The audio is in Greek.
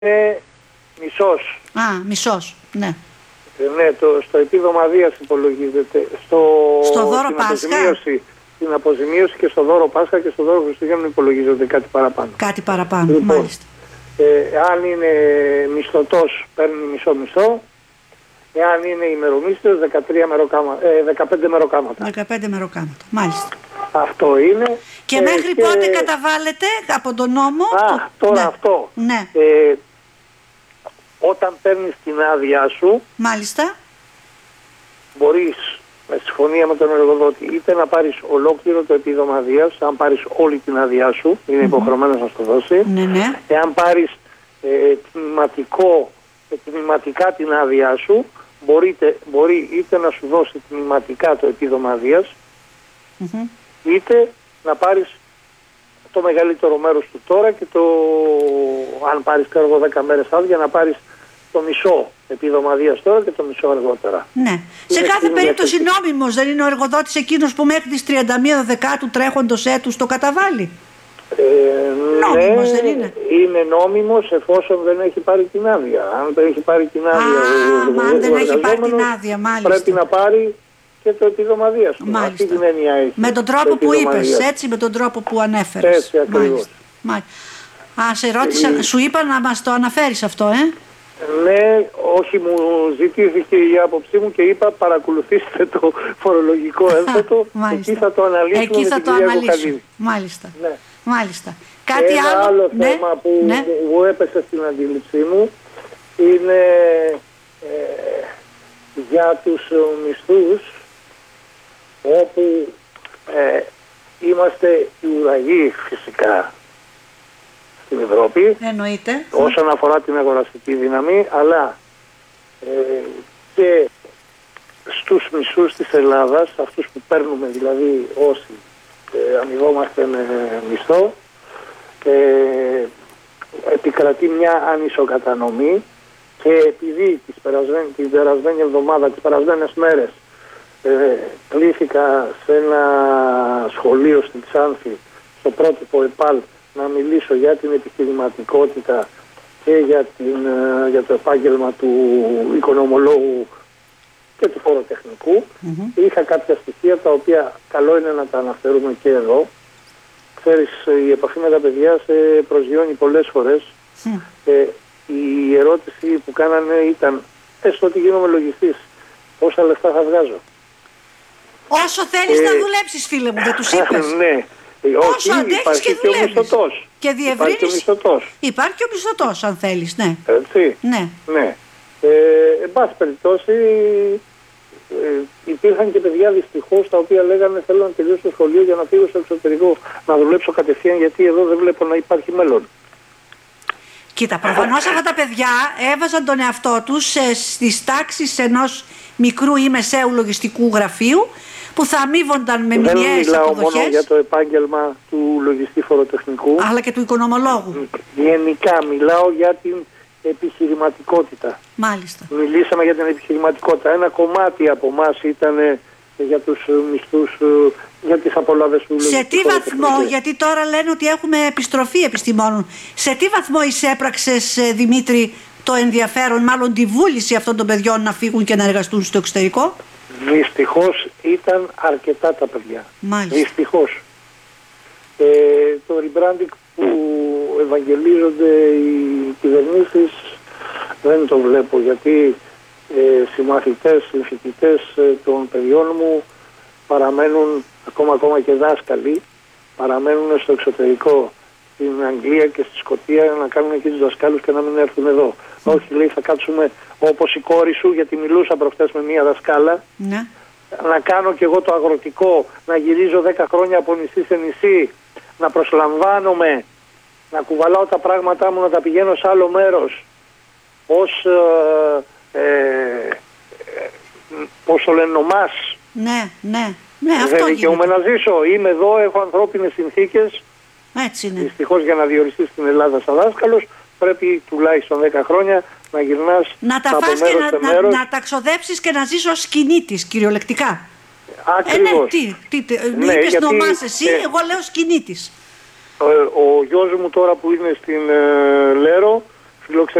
είναι μισός. Α, μισός, ναι. Ναι, στο επίδομα Δίας υπολογίζεται. Στο δώρο Πάσχα. Στην αποζημίωση και στο δώρο Πάσχα και στο δώρο Χριστουγέννων υπολογίζονται κάτι παραπάνω. Κάτι παραπάνω, λοιπόν, μάλιστα. Αν είναι μισθωτός παίρνει μισό-μισό. Εάν είναι ημερομίσθιος 15 μεροκάματα. 15 μεροκάματα, μάλιστα. Αυτό είναι. Και μέχρι πότε καταβάλλεται από τον νόμο? Τώρα ναι. αυτό. Ναι. Όταν παίρνεις την άδειά σου, μάλιστα, μπορείς με συμφωνία με τον εργοδότη είτε να πάρεις ολόκληρο το επίδομα άδειας, αν πάρεις όλη την άδειά σου, είναι υποχρεωμένος να στο δώσει. Ναι. Εάν πάρεις τμηματικά την άδειά σου, μπορεί είτε να σου δώσει τμηματικά το επίδομα άδειας, είτε να πάρεις το μεγαλύτερο μέρος του τώρα και αν πάρεις 10 μέρες άδεια, να πάρεις το μισό επίδομα άδειας τώρα και το μισό αργότερα. Ναι. Σε κάθε περίπτωση νόμιμος δεν είναι ο εργοδότης εκείνος που μέχρι τις 31 Δεκάτου τρέχοντος έτους το καταβάλει? Νόμιμος δεν είναι? Είναι νόμιμος εφόσον δεν έχει πάρει την άδεια. Αν δεν έχει πάρει την άδεια, αν δεν έχει πάρει την άδεια, μάλιστα, πρέπει να πάρει και το επίδομα άδειας του. Αυτή την έννοια έχει. Με τον τρόπο που είπες, έτσι, με τον τρόπο που ανέφερες. Έτσι ακριβώς. Σε ρώτησα, σου είπα να μας το αναφέρεις αυτό, Ναι, όχι, μου ζητήθηκε η άποψή μου και είπα παρακολουθήστε το φορολογικό ένθετο. Εκεί θα το αναλύσουμε. Εκεί θα το αναλύσουμε. Μάλιστα. Ναι. Μάλιστα. Κάτι ένα άλλο θέμα που μου έπεσε στην αντίληψή μου είναι για τους μισθούς, όπου είμαστε οι ουραγοί φυσικά στην Ευρώπη. Εννοείται. Όσον αφορά την αγοραστική δύναμη, αλλά και στους μισθούς της Ελλάδας, αυτούς που παίρνουμε δηλαδή όσοι αμοιβόμαστε με μισθό, επικρατεί μια ανισοκατανομή και επειδή την περασμένη εβδομάδα, τις περασμένες μέρες κλήθηκα σε ένα σχολείο στην Ξάνθη, στο πρότυπο ΕΠΑΛ, να μιλήσω για την επιχειρηματικότητα και για το επάγγελμα του οικονομολόγου και του φοροτεχνικού. Είχα κάποια στοιχεία τα οποία καλό είναι να τα αναφέρουμε και εδώ. Ξέρεις, η επαφή με τα παιδιά σε προσγειώνει πολλές φορές. Η ερώτηση που κάνανε ήταν, έστω ότι γίνομαι λογιστής, πόσα λεφτά θα βγάζω? Όσο θέλεις να δουλέψεις, φίλε μου, δεν τους είπες? Ναι. Όσο αντέχεις και δουλεύεις. Και διευρύνεις. Υπάρχει και ο μισθωτός, αν θέλεις, ναι. Έτσι. Ναι. Εν πάση περιπτώσει, υπήρχαν και παιδιά δυστυχώς τα οποία λέγανε θέλω να τελειώσω το σχολείο για να φύγω στο εξωτερικό, να δουλέψω κατευθείαν, γιατί εδώ δεν βλέπω να υπάρχει μέλλον. Κοίτα, προφανώς αυτά τα παιδιά έβαζαν τον εαυτό τους στις τάξεις ενός μικρού ή μεσαίου λογιστικού γραφείου, που θα αμείβονταν με μηνιαίες αποδοχές. Δεν μιλάω μόνο για το επάγγελμα του λογιστή φοροτεχνικού, αλλά και του οικονομολόγου. Γενικά μιλάω για την επιχειρηματικότητα. Μάλιστα. Μιλήσαμε για την επιχειρηματικότητα. Ένα κομμάτι από εμάς ήταν για τους μισθούς, για τις απολαύες του λογιστικού. Σε τι βαθμό, γιατί τώρα λένε ότι έχουμε επιστροφή επιστημόνων, σε τι βαθμό εισέπραξες, Δημήτρη, το ενδιαφέρον, μάλλον τη βούληση αυτών των παιδιών να φύγουν και να εργαστούν στο εξωτερικό? Δυστυχώς ήταν αρκετά τα παιδιά. Μάλιστα. Δυστυχώς. Το rebranding που ευαγγελίζονται οι κυβερνήσεις δεν το βλέπω, γιατί συμμαθητές, συμφοιτητές των παιδιών μου παραμένουν, ακόμα και δάσκαλοι, παραμένουν στο εξωτερικό, στην Αγγλία και στη Σκωτία, να κάνουν εκεί τους δασκάλους και να μην έρθουν εδώ. Όχι, λέει, θα κάτσουμε όπως η κόρη σου, γιατί μιλούσα προχτές με μία δασκάλα, να κάνω κι εγώ το αγροτικό, να γυρίζω 10 χρόνια από νησί σε νησί, να προσλαμβάνομαι, να κουβαλάω τα πράγματά μου, να τα πηγαίνω σε άλλο μέρος, πώς το λένε, νομάς. Ναι, αυτό δεν δικαιούμαι να ζήσω. Είμαι εδώ, έχω ανθρώπινες συνθήκες. Έτσι είναι. Δυστυχώς για να διοριστείς στην Ελλάδα σαν δάσκαλος πρέπει τουλάχιστον 10 χρόνια να γυρνάς να τα φας και να τα ξοδέψεις και να ζεις ως κινήτης, κυριολεκτικά. Ακριβώς. Ναι, είπες νομάς εσύ, εγώ λέω σκηνήτης. Ο γιος μου τώρα που είναι στην Λέρο φιλοξενεί